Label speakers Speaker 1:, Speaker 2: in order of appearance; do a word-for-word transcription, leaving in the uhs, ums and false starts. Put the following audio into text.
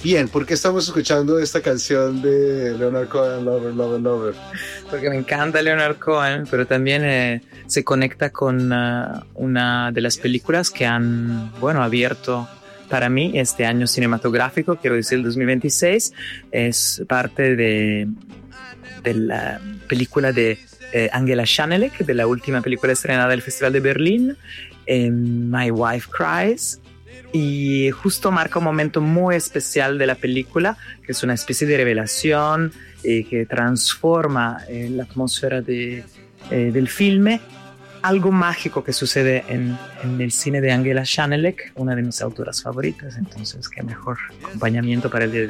Speaker 1: Bien, ¿por qué estamos escuchando esta canción de Leonard Cohen, Lover, Lover, Lover?
Speaker 2: Porque me encanta Leonard Cohen, pero también eh, se conecta con uh, una de las películas que han, bueno, abierto para mí este año cinematográfico, quiero decir el dos mil veintiséis, es parte de, de la película de eh, Angela Schanelek, de la última película estrenada del Festival de Berlín, eh, My Wife Cries, y justo marca un momento muy especial de la película, que es una especie de revelación eh, que transforma eh, la atmósfera de, eh, del filme. Algo mágico que sucede en, en el cine de Angela Schanelek, una de mis autoras favoritas, entonces qué mejor acompañamiento para el día de